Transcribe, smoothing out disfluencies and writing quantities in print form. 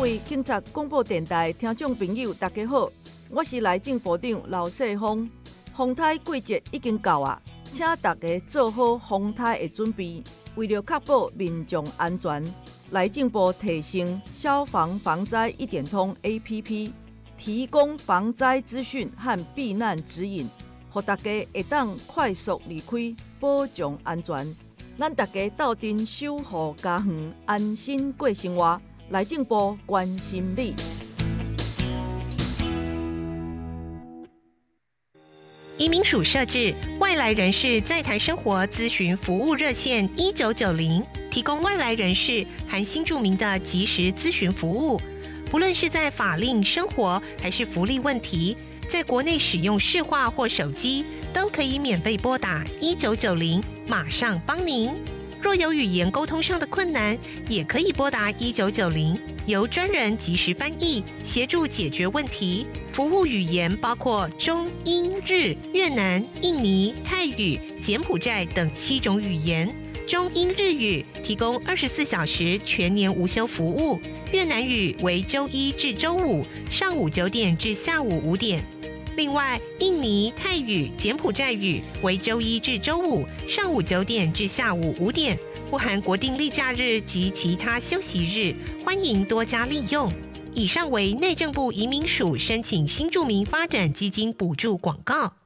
位警察广播电台听众朋友，大家好，我是内政部长刘世峰。风台季节已经到啊，请大家做好风台的准备。为了确保民众安全，内政部提升消防防灾一点通 APP， 提供防灾资讯和避难指引，让大家会当快速离开，保障安全。咱大家斗阵守护家园，安心过生活。内政部关心你。 移民署设置外来人士在台生活咨询服务热线1990，提供外来人士含新住民的即时咨询服务。不论是在法令、生活还是福利问题，在国内使用市话或手机，都可以免费拨打1990，马上帮您。若有语言沟通上的困难，也可以拨打1990，由专人即时翻译，协助解决问题。服务语言包括中、英、日、越南、印尼、泰语、柬埔寨等7种语言。中英日语提供24小时全年无休服务，越南语为周1至周5上午9点至下午5点。另外，印尼、泰语、柬埔寨语为周1至周5上午9点至下午5点，不含国定例假日及其他休息日，欢迎多加利用。以上为内政部移民署申请新住民发展基金补助广告。